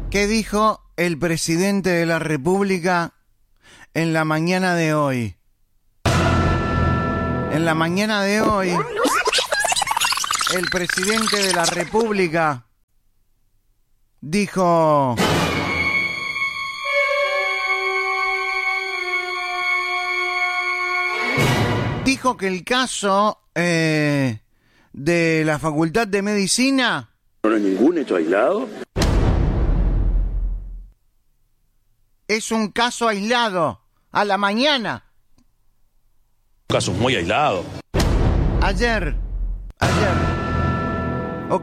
¿Qué dijo el presidente de la República en la mañana de hoy? En la mañana de hoy, el presidente de la República dijo... Dijo que el caso de la Facultad de Medicina... No hay ningún hecho aislado. Es un caso aislado. A la mañana. Casos muy aislados. Ayer. Ok.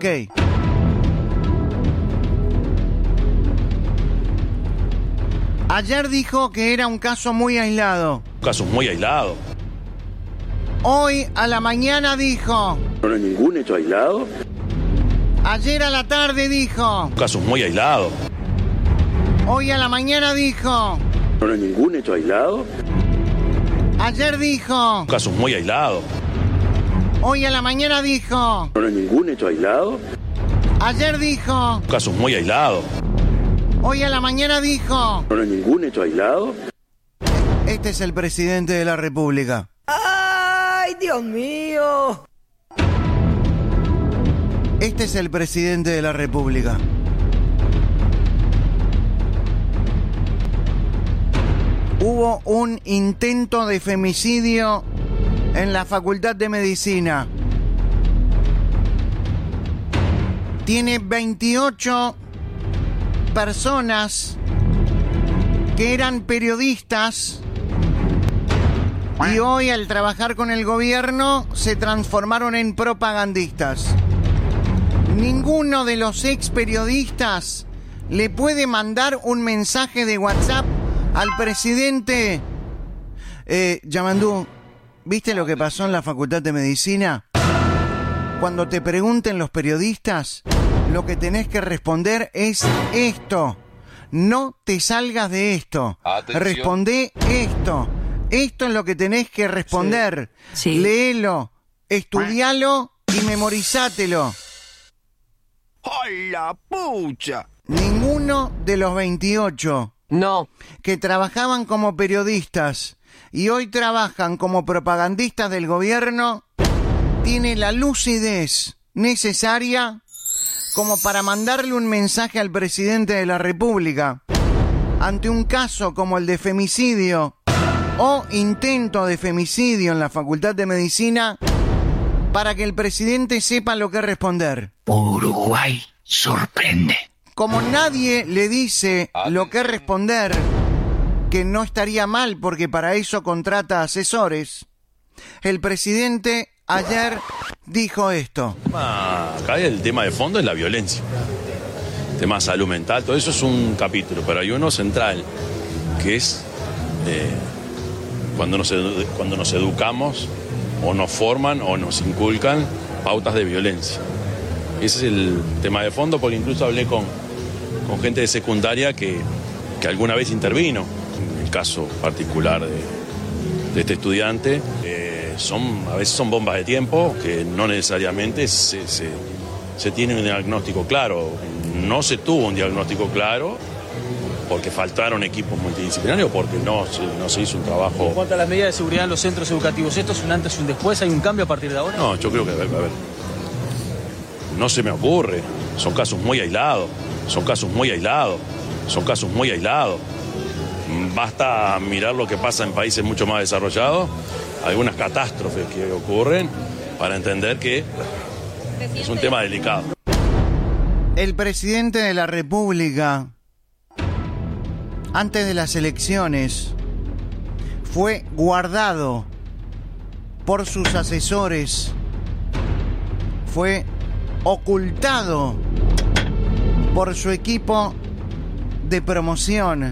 Ayer dijo que era un caso muy aislado. Casos muy aislados. Hoy a la mañana dijo... No hay ningún hecho aislado. Ayer a la tarde dijo... Casos muy aislados. Hoy a la mañana dijo... No hay ningún hecho aislado. Ayer dijo... Casos muy aislados. Hoy a la mañana dijo... No hay ningún hecho aislado. Ayer dijo... Casos muy aislados. Hoy a la mañana dijo... No hay ningún hecho aislado. Este es el presidente de la República. ¡Ay, Dios mío! Este es el presidente de la República. Hubo un intento de femicidio en la Facultad de Medicina. Tiene 28 personas que eran periodistas y hoy, al trabajar con el gobierno, se transformaron en propagandistas. Ninguno de los ex periodistas le puede mandar un mensaje de WhatsApp al presidente. Yamandú, ¿viste lo que pasó en la Facultad de Medicina? Cuando te pregunten los periodistas, lo que tenés que responder es esto. No te salgas de esto. Atención. Respondé esto. Esto es lo que tenés que responder. Sí. Léelo, estudialo y memorizátelo. ¡Ay, la pucha! Ninguno de los 28 No. que trabajaban como periodistas y hoy trabajan como propagandistas del gobierno tiene la lucidez necesaria como para mandarle un mensaje al presidente de la República ante un caso como el de femicidio o intento de femicidio en la Facultad de Medicina para que el presidente sepa lo que responder. Uruguay sorprende. Como nadie le dice lo que responder, que no estaría mal porque para eso contrata asesores, el presidente ayer dijo esto. Acá el tema de fondo es la violencia. El tema de salud mental, todo eso es un capítulo, pero hay uno central, que es cuando nos educamos o nos forman o nos inculcan pautas de violencia. Ese es el tema de fondo, porque incluso hablé con gente de secundaria que alguna vez intervino. En el caso particular de este estudiante, a veces son bombas de tiempo que no necesariamente se tiene un diagnóstico claro. No se tuvo un diagnóstico claro porque faltaron equipos multidisciplinarios, porque no se hizo un trabajo. En cuanto a las medidas de seguridad en los centros educativos, ¿esto es un antes y un después? ¿Hay un cambio a partir de ahora? No, yo creo que, a ver, no se me ocurre. Son casos muy aislados. Basta mirar lo que pasa en países mucho más desarrollados, algunas catástrofes que ocurren, para entender que es un tema delicado. El presidente de la República, antes de las elecciones, fue guardado por sus asesores, fue ocultado por su equipo de promoción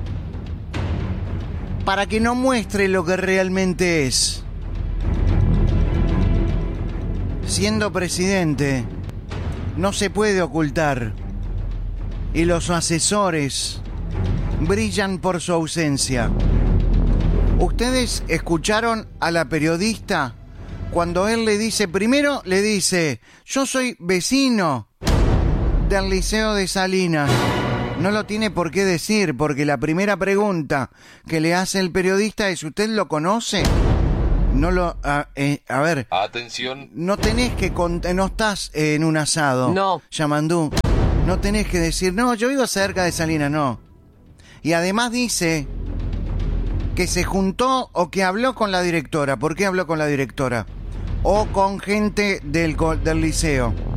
para que no muestre lo que realmente es. Siendo presidente, no se puede ocultar, y los asesores brillan por su ausencia. ¿Ustedes escucharon a la periodista cuando él le dice, primero le dice, yo soy vecino del Liceo de Salinas, No lo tiene por qué decir, porque la primera pregunta que le hace el periodista es: ¿usted lo conoce? No lo... a ver... Atención. No tenés que... no estás en un asado. No. Yamandú. No tenés que decir: no, yo vivo cerca de Salinas, no. Y además dice que se juntó o que habló con la directora. ¿Por qué habló con la directora? O con gente del liceo.